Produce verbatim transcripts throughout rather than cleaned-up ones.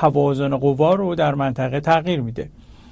توازن قوا رو در منطقه تغییر میده.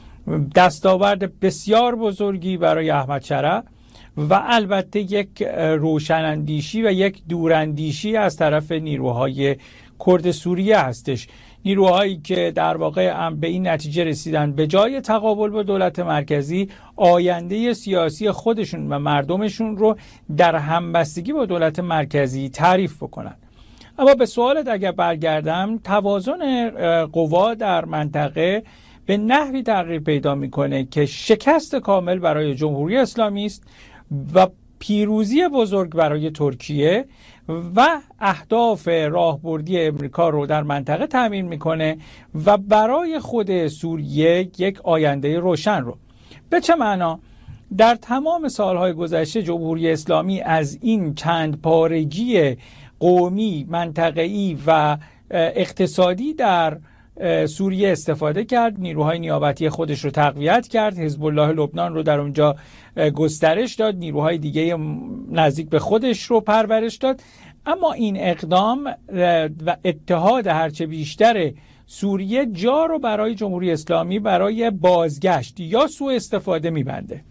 دستاورد بسیار بزرگی برای احمد شرع و البته یک روشناندیشی و یک دوراندیشی از طرف نیروهای کرد سوریه هستش، نیروهایی که در واقع به این نتیجه رسیدن به جای تقابل با دولت مرکزی آینده سیاسی خودشون و مردمشون رو در همبستگی با دولت مرکزی تعریف بکنن. اما به سوالت اگر برگردم، توازن قوا در منطقه به نحوی تغییر پیدا میکنه که شکست کامل برای جمهوری اسلامی است و پیروزی بزرگ برای ترکیه و اهداف راهبردی امریکا رو در منطقه تامین میکنه و برای خود سوریه یک آینده روشن رو. به چه معنا؟ در تمام سالهای گذشته جمهوری اسلامی از این چند پارگی قومی، منطقه‌ای و اقتصادی در سوریه استفاده کرد، نیروهای نیابتی خودش رو تقویت کرد، حزب الله لبنان رو در اونجا گسترش داد، نیروهای دیگه نزدیک به خودش رو پرورش داد. اما این اقدام و اتحاد هرچه بیشتر سوریه جا رو برای جمهوری اسلامی برای بازگشت یا سوء استفاده میبنده.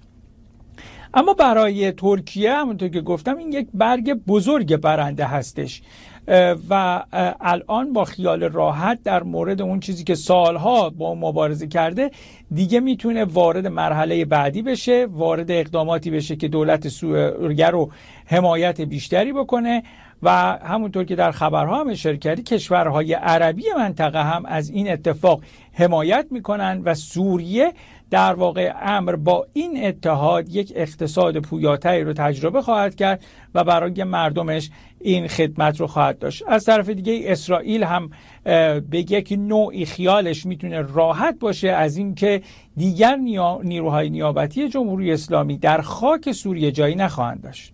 اما برای ترکیه همونطور که گفتم این یک برگ بزرگ برنده هستش و الان با خیال راحت در مورد اون چیزی که سالها با مبارزه کرده دیگه میتونه وارد مرحله بعدی بشه، وارد اقداماتی بشه که دولت سوریه رو حمایت بیشتری بکنه و همونطور که در خبرها هم اشاره کردی کشورهای عربی منطقه هم از این اتفاق حمایت میکنن و سوریه در واقع امر با این اتحاد یک اقتصاد پویاتری رو تجربه خواهد کرد و برای مردمش این خدمت رو خواهد داشت. از طرف دیگه اسرائیل هم به یک نوعی خیالش میتونه راحت باشه از این که دیگر نیروهای نیابتی جمهوری اسلامی در خاک سوریه جایی نخواهند داشت.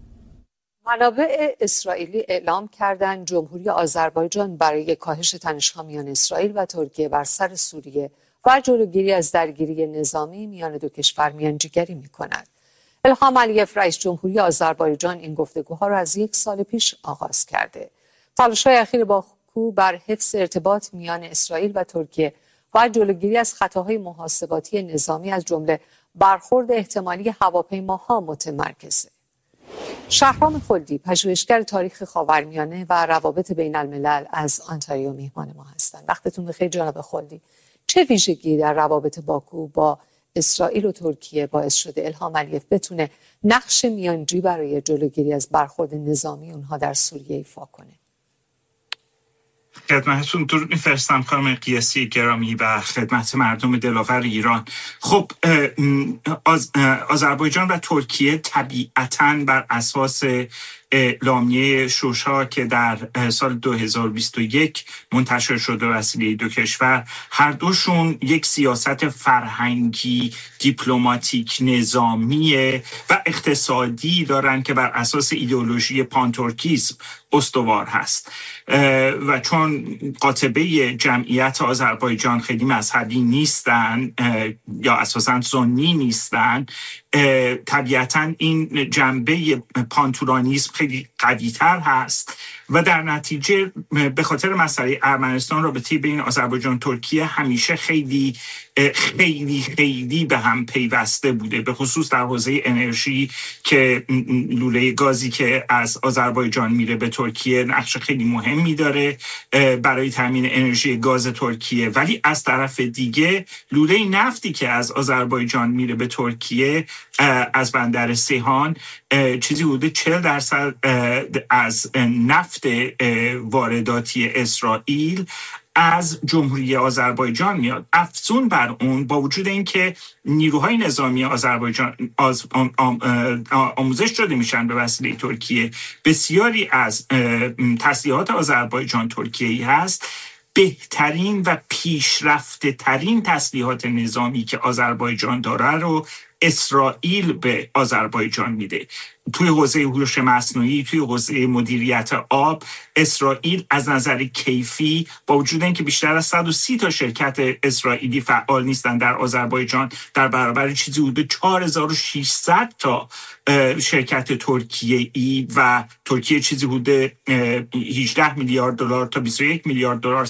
منابع اسرائیلی اعلام کردند جمهوری آذربایجان برای کاهش تنش‌ها میان اسرائیل و ترکیه بر سر سوریه و جلوگیری از درگیری نظامی میان دو کشور میانجیگری می‌کند. الهام علیف رئیس جمهوری آذربایجان این گفتگوها را از یک سال پیش آغاز کرده. تلاش‌های اخیر باکو بر حفظ ارتباط میان اسرائیل و ترکیه و جلوگیری از خطاهای محاسباتی نظامی از جمله برخورد احتمالی هواپیماها متمرکزه. شهرام خلدی پژوهشگر تاریخ خاورمیانه و روابط بین الملل از آنتاریو میهمان ما هستند. وقتتون بخیر جناب خلدی. چه ویژگی در روابط باکو با اسرائیل و ترکیه باعث شده الهام علیف بتونه نقش میانجی برای جلوگیری از برخورد نظامی اونها در سوریه ایفا کنه؟ خدمتتون درود می‌فرستم خانم قیاسی گرامی و خدمت مردم دلاور ایران. خب آز، آذربایجان و ترکیه طبیعتاً بر اساس اعلامیه شوشا که در سال دو هزار و بیست و یک منتشر شده وسیله دو کشور، هر دوشون یک سیاست فرهنگی، دیپلماتیک، نظامی و اقتصادی دارن که بر اساس ایدئولوژی پانترکیسم استوار هست و چون قاطبه جمعیت آذربایجان خیلی مذهبی نیستن یا اساساً سنی نیستن، طبیعتاً این جنبه پانتورانیسم خیلی قوی‌تر هست و در نتیجه به خاطر مسئله ارمنستان رابطه بین آذربایجان ترکیه همیشه خیلی خیلی خیلی به هم پیوسته بوده، به خصوص در حوزه انرژی که لوله گازی که از آذربایجان میره به ترکیه نقش خیلی مهمی داره برای تامین انرژی گاز ترکیه. ولی از طرف دیگه لوله نفتی که از آذربایجان میره به ترکیه از بندر سیهان چیزی حدود چهل درصد از نفت وارداتی اسرائیل از جمهوری آذربایجان میاد. افزون بر اون با وجود اینکه نیروهای نظامی آذربایجان آز آم آم آموزش داده میشن به وسیله ترکیه، بسیاری از تسلیحات آذربایجان ترکیه‌ای هست. بهترین و پیشرفته ترین تسلیحات نظامی که آذربایجان داره رو اسرائیل به آذربایجان میده. توی حوزه هوش مصنوعی، توی حوزه مدیریت آب، اسرائیل از نظر کیفی با وجود اینکه بیشتر از صد و سی تا شرکت اسرائیلی فعال نیستن در آذربایجان، در برابر چیزی حدود چهار هزار و ششصد تا شرکت ترکیه‌ای و ترکیه چیزی حدود هجده میلیارد دلار تا بیست و یک میلیارد دلار